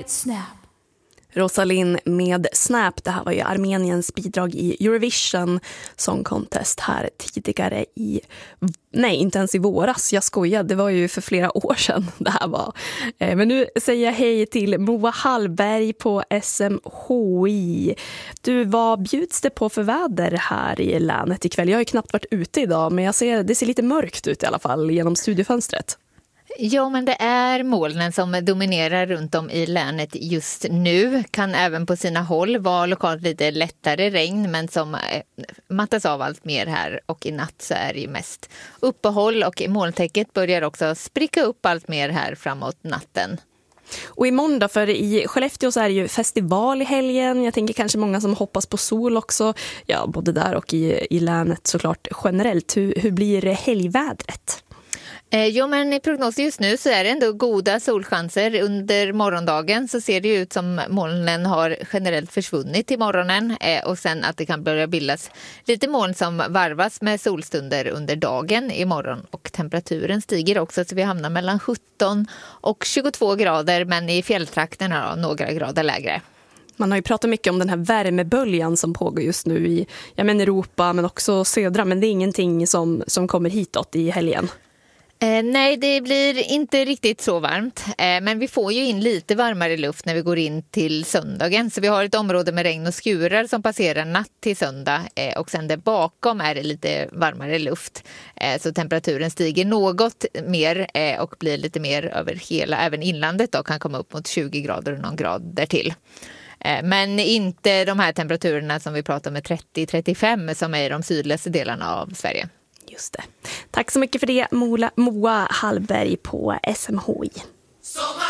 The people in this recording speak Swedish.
right, snap. Rosalind med Snap, det här var ju Armeniens bidrag i Eurovision Song Contest här tidigare inte ens i våras, jag skojar, det var ju för flera år sedan det här var. Men nu säger jag hej till Moa Hallberg på SMHI. Du, vad bjuds det på för väder här i länet ikväll? Jag har ju knappt varit ute idag, men det ser lite mörkt ut i alla fall genom studiofönstret. Ja, men det är molnen som dominerar runt om i länet just nu. Kan även på sina håll vara lokalt lite lättare regn, men som mattas av allt mer här. Och i natt så är det ju mest uppehåll och molntäcket börjar också spricka upp allt mer här framåt natten. Och imorgon då, för i Skellefteå så är det ju festival i helgen. Jag tänker kanske många som hoppas på sol också. Ja, både där och i länet såklart generellt. Hur blir helgvädret? Jo, men i prognosen just nu så är det ändå goda solchanser. Under morgondagen så ser det ut som molnen har generellt försvunnit i morgonen och sen att det kan börja bildas lite moln som varvas med solstunder under dagen imorgon. Och temperaturen stiger också så vi hamnar mellan 17 och 22 grader, men i fjälltrakterna några grader lägre. Man har ju pratat mycket om den här värmeböljan som pågår just nu i Europa men också södra, men det är ingenting som kommer hitåt i helgen. Nej, det blir inte riktigt så varmt, men vi får ju in lite varmare luft när vi går in till söndagen. Så vi har ett område med regn och skurar som passerar natt till söndag och sen där bakom är det lite varmare luft. Så temperaturen stiger något mer och blir lite mer över hela, även inlandet då, kan komma upp mot 20 grader och någon grad därtill. Men inte de här temperaturerna som vi pratar med 30-35 som är i de sydligaste delarna av Sverige. Just det. Tack så mycket för det, Moa Hallberg på SMHI.